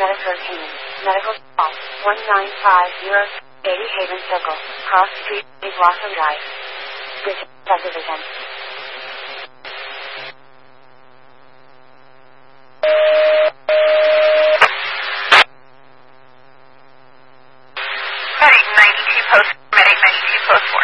Medicare Canaan. Medical call 1950 80 Haven Circle. Cross Street, Blossom Drive. This is subdivision. Medic 92 post 4.